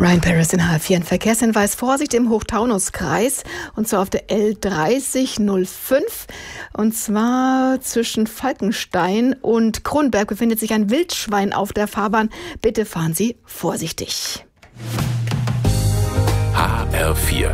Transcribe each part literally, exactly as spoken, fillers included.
Ryan Paris in H R vier. Ein Verkehrshinweis: Vorsicht im Hochtaunuskreis, und zwar auf der L dreißig null fünf. Und zwar zwischen Falkenstein und Kronberg befindet sich ein Wildschwein auf der Fahrbahn. Bitte fahren Sie vorsichtig. H R vier.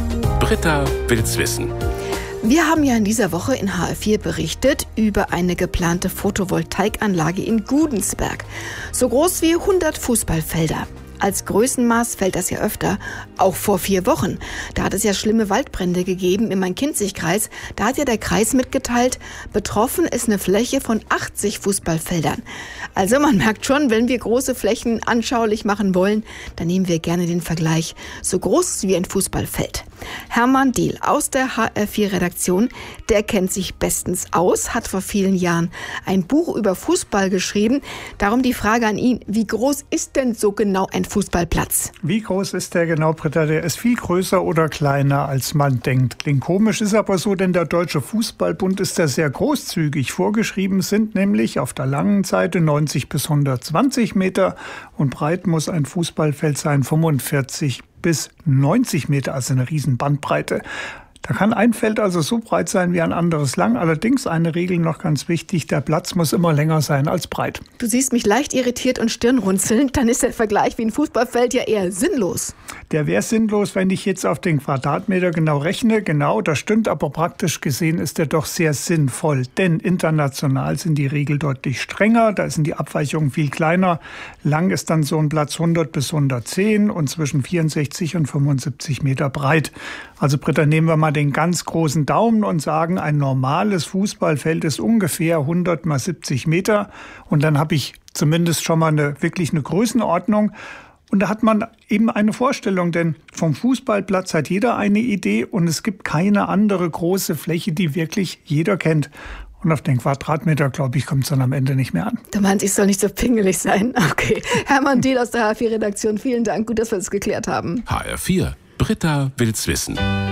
Britta will's wissen. Wir haben ja in dieser Woche in H R vier berichtet über eine geplante Photovoltaikanlage in Gudensberg. So groß wie hundert Fußballfelder. Als Größenmaß fällt das ja öfter, auch vor vier Wochen. Da hat es ja schlimme Waldbrände gegeben im Main-Kinzig-Kreis. Da hat ja der Kreis mitgeteilt, betroffen ist eine Fläche von achtzig Fußballfeldern. Also man merkt schon, wenn wir große Flächen anschaulich machen wollen, dann nehmen wir gerne den Vergleich so groß wie ein Fußballfeld. Hermann Diehl aus der H R vier Redaktion, der kennt sich bestens aus, hat vor vielen Jahren ein Buch über Fußball geschrieben. Darum die Frage an ihn: Wie groß ist denn so genau ein Fußballplatz? Wie groß ist der genau, Britta? Der ist viel größer oder kleiner, als man denkt. Klingt komisch, ist aber so, denn der Deutsche Fußballbund ist da sehr großzügig. Vorgeschrieben sind nämlich auf der langen Seite neunzig bis hundertzwanzig Meter und breit muss ein Fußballfeld sein fünfundvierzig bis neunzig Meter, also eine riesen Bandbreite. Da kann ein Feld also so breit sein wie ein anderes lang. Allerdings eine Regel noch ganz wichtig: Der Platz muss immer länger sein als breit. Du siehst mich leicht irritiert und stirnrunzelnd. Dann ist der Vergleich wie ein Fußballfeld ja eher sinnlos. Der wäre sinnlos, wenn ich jetzt auf den Quadratmeter genau rechne. Genau, das stimmt, aber praktisch gesehen ist er doch sehr sinnvoll. Denn international sind die Regeln deutlich strenger. Da sind die Abweichungen viel kleiner. Lang ist dann so ein Platz hundert bis hundertzehn und zwischen vierundsechzig und fünfundsiebzig Meter breit. Also Britta, nehmen wir mal den ganz großen Daumen und sagen, ein normales Fußballfeld ist ungefähr hundert mal siebzig Meter. Und dann habe ich zumindest schon mal eine, wirklich eine Größenordnung. Und da hat man eben eine Vorstellung, denn vom Fußballplatz hat jeder eine Idee und es gibt keine andere große Fläche, die wirklich jeder kennt. Und auf den Quadratmeter, glaube ich, kommt es dann am Ende nicht mehr an. Du meinst, ich soll nicht so pingelig sein? Okay. Hermann Diehl aus der H R vier Redaktion, vielen Dank. Gut, dass wir das geklärt haben. H R vier. Britta will's wissen.